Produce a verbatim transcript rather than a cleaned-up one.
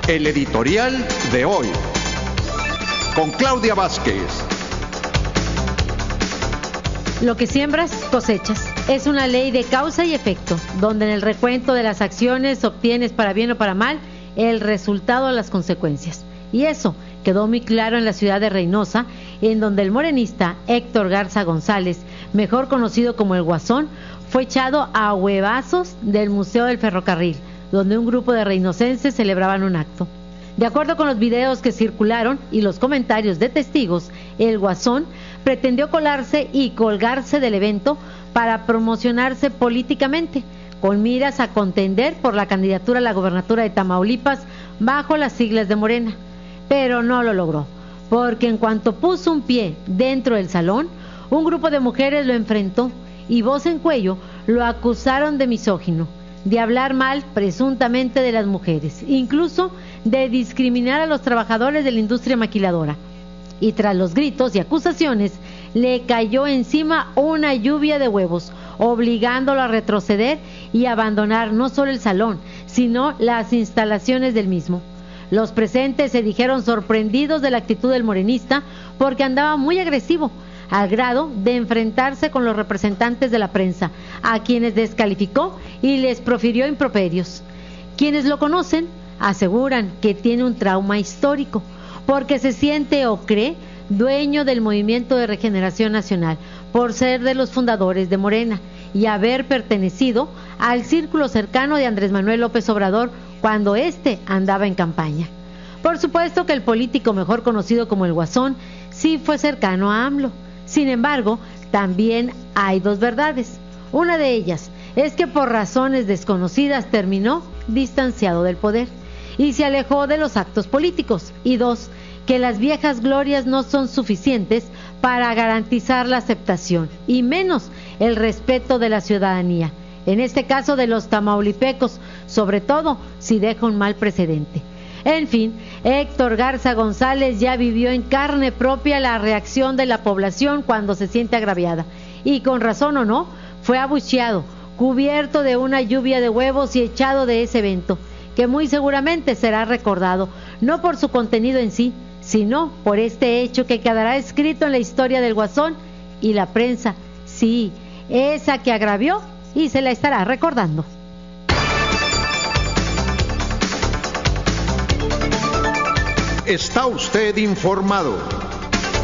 El editorial de hoy, con Claudia Vázquez. Lo que siembras, cosechas. Es una ley de causa y efecto, donde en el recuento de las acciones obtienes, para bien o para mal, el resultado de las consecuencias. Y eso quedó muy claro en la ciudad de Reynosa, en donde el morenista Héctor Garza González, mejor conocido como el Guasón, fue echado a huevazos del Museo del Ferrocarril, donde un grupo de reinocenses celebraban un acto. De acuerdo con los videos que circularon y los comentarios de testigos, el Guasón pretendió colarse y colgarse del evento para promocionarse políticamente, con miras a contender por la candidatura a la gobernatura de Tamaulipas bajo las siglas de Morena. Pero no lo logró, porque en cuanto puso un pie dentro del salón, un grupo de mujeres lo enfrentó y voz en cuello lo acusaron de misógino, de hablar mal presuntamente de las mujeres, incluso de discriminar a los trabajadores de la industria maquiladora. Y tras los gritos y acusaciones, le cayó encima una lluvia de huevos, obligándolo a retroceder y abandonar no solo el salón, sino las instalaciones del mismo. Los presentes se dijeron sorprendidos de la actitud del morenista porque andaba muy agresivo, al grado de enfrentarse con los representantes de la prensa, a quienes descalificó y les profirió improperios. Quienes lo conocen aseguran que tiene un trauma histórico, porque se siente o cree dueño del Movimiento de Regeneración Nacional, por ser de los fundadores de Morena y haber pertenecido al círculo cercano de Andrés Manuel López Obrador cuando éste andaba en campaña. Por supuesto que el político mejor conocido como el Guasón sí fue cercano a AMLO. Sin embargo, también hay dos verdades. Una de ellas es que por razones desconocidas terminó distanciado del poder y se alejó de los actos políticos. Y dos, que las viejas glorias no son suficientes para garantizar la aceptación y menos el respeto de la ciudadanía, en este caso de los tamaulipecos, sobre todo si deja un mal precedente. En fin, Héctor Garza González ya vivió en carne propia la reacción de la población cuando se siente agraviada, y con razón o no, fue abucheado, cubierto de una lluvia de huevos y echado de ese evento, que muy seguramente será recordado, no por su contenido en sí, sino por este hecho que quedará escrito en la historia del Guasón y la prensa, sí, esa que agravió y se la estará recordando. Está usted informado.